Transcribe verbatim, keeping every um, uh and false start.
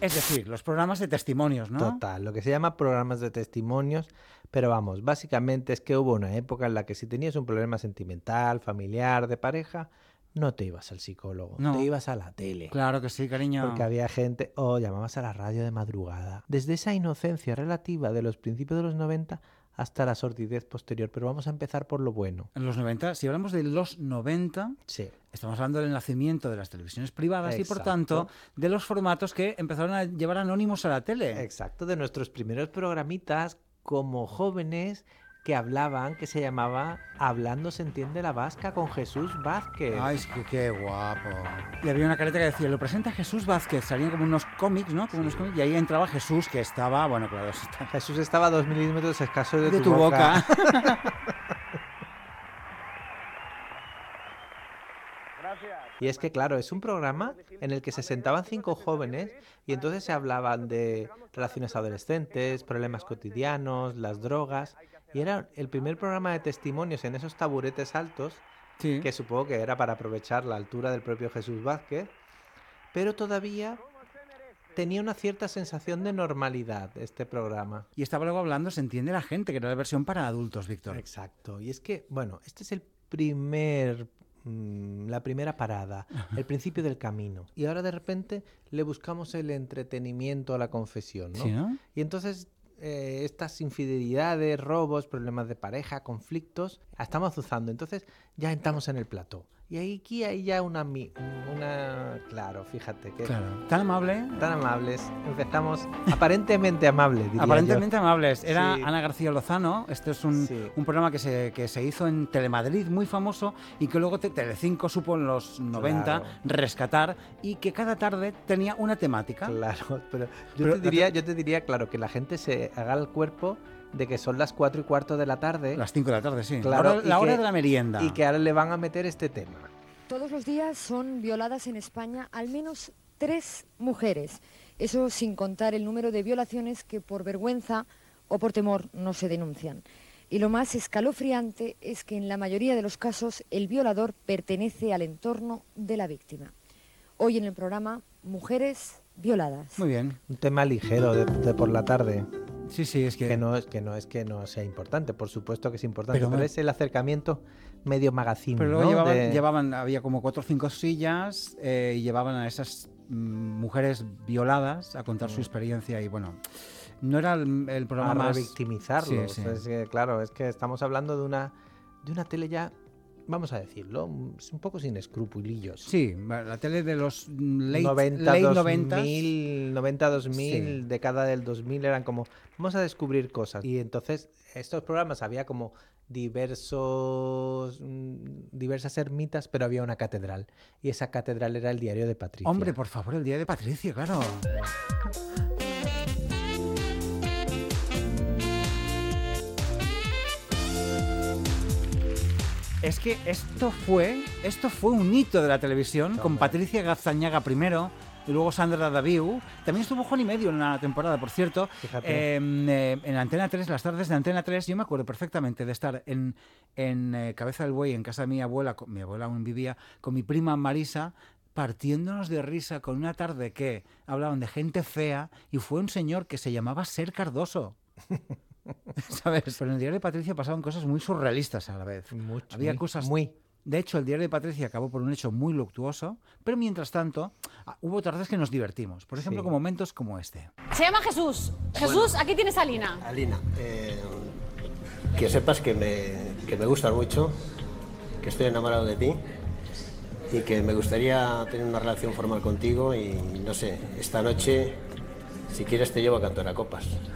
Es decir, los programas de testimonios, ¿no? Total, lo que se llama programas de testimonios, pero vamos, básicamente es que hubo una época en la que si tenías un problema sentimental, familiar, de pareja, no te ibas al psicólogo, No. te ibas a la tele. Claro que sí, cariño. Porque había gente, o llamabas a la radio de madrugada. Desde esa inocencia relativa de los principios de los noventa hasta la sordidez posterior. Pero vamos a empezar por lo bueno. En los noventa, si hablamos de los noventa, sí. estamos hablando del nacimiento de las televisiones privadas. Exacto. Y, por tanto, de los formatos que empezaron a llevar anónimos a la tele. Exacto, de nuestros primeros programitas como jóvenes que hablaban, que se llamaba Hablando se entiende la vasca con Jesús Vázquez. Ay, es que qué guapo. Y había una careta que decía, lo presenta Jesús Vázquez. Salían como unos cómics, ¿no? Como sí. unos cómics, y ahí entraba Jesús, que estaba, bueno, claro. Está... Jesús estaba a dos milímetros escasos de, de tu, tu boca. boca. Y es que, claro, es un programa en el que se sentaban cinco jóvenes y entonces se hablaban de relaciones adolescentes, problemas cotidianos, las drogas. Y era el primer programa de testimonios en esos taburetes altos, sí. que supongo que era para aprovechar la altura del propio Jesús Vázquez, pero todavía tenía una cierta sensación de normalidad este programa. Y estaba luego hablando, se entiende la gente, que era la versión para adultos, Víctor. Exacto. Y es que, bueno, este es el primer... la primera parada, el principio del camino. Y ahora de repente le buscamos el entretenimiento a la confesión, ¿no? ¿Sí, no? Y entonces eh, estas infidelidades, robos, problemas de pareja, conflictos, estamos azuzando. Entonces ya entramos en el plató. Y aquí hay ya una... una claro, fíjate. que Claro. Tan amable. Tan amables. Empezamos aparentemente amables, diría Aparentemente yo. amables. Era sí. Ana García Lozano. Este es un, sí. un programa que se, que se hizo en Telemadrid, muy famoso, y que luego Telecinco supo en los noventa claro. rescatar, y que cada tarde tenía una temática. Claro, pero yo, pero te diría, yo te diría, claro, que la gente se haga el cuerpo de que son las cuatro y cuarto de la tarde. Las cinco de la tarde, sí. Claro, la hora, la hora que, de la merienda. Y que ahora le van a meter este tema. Todos los días son violadas en España al menos tres mujeres. Eso sin contar el número de violaciones que por vergüenza o por temor no se denuncian. Y lo más escalofriante es que en la mayoría de los casos el violador pertenece al entorno de la víctima. Hoy en el programa, mujeres violadas. Muy bien. Un tema ligero de, de por la tarde. Sí, sí, es que... Que no es que no es que no sea importante, por supuesto que es importante, pero, pero me... es el acercamiento medio magazine, pero luego ¿no? llevaban, de... llevaban, había como cuatro o cinco sillas eh, y llevaban a esas mm, mujeres violadas a contar mm. su experiencia y bueno, no era el, el programa a más... revictimizarlos. Sí, sí. Es que, claro, es que estamos hablando de una de una tele ya, vamos a decirlo, un poco sin escrupulillos. Sí, la tele de los late noventa, late dos mil, noventa, dos mil, sí. década del dos mil, eran como, vamos a descubrir cosas. Y entonces, estos programas había como diversos diversas ermitas, pero había una catedral. Y esa catedral era el diario de Patricia. Hombre, por favor, el diario de Patricia, claro. Es que esto fue, esto fue un hito de la televisión, no, con Patricia Gazzañaga primero, y luego Sandra Daviu. También estuvo Juan y medio en la temporada, por cierto. Eh, eh, en Antena tres, las tardes de Antena tres, yo me acuerdo perfectamente de estar en, en eh, Cabeza del Buey, en casa de mi abuela, con, mi abuela aún vivía, con mi prima Marisa, partiéndonos de risa con una tarde que hablaban de gente fea, y fue un señor que se llamaba Ser Cardoso. ¿Sabes? Pero en el diario de Patricia pasaban cosas muy surrealistas a la vez. Mucho, Había muy, cosas... Muy. De hecho, el diario de Patricia acabó por un hecho muy luctuoso, pero mientras tanto, hubo tardes que nos divertimos. Por ejemplo, sí. con momentos como este. Se llama Jesús. Jesús, bueno, aquí tienes a Alina. Alina, eh, que sepas que me, que me gustas mucho, que estoy enamorado de ti y que me gustaría tener una relación formal contigo y, no sé, esta noche, si quieres te llevo a cantar a copas.